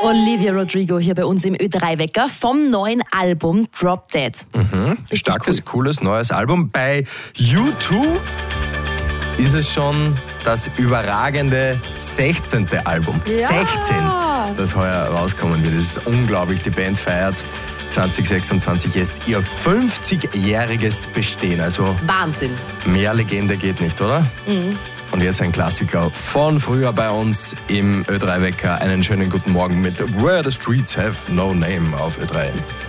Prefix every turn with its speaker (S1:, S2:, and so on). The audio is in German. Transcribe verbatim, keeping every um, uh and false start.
S1: Olivia Rodrigo hier bei uns im Ö drei Wecker vom neuen Album Drop Dead.
S2: Mhm. Starkes, cool. cooles neues Album. Bei U zwei ist es schon das überragende sechzehnte Album.
S1: Ja.
S2: sechzehn, das heuer rauskommen wird. Das ist unglaublich. Die Band feiert zwanzig sechsundzwanzig ist ihr fünfzigjähriges Bestehen. Also
S1: Wahnsinn.
S2: Mehr Legende geht nicht, oder?
S1: Mhm.
S2: Und jetzt ein Klassiker von früher bei uns im Ö drei Wecker. Einen schönen guten Morgen mit Where the Streets Have No Name auf Ö drei.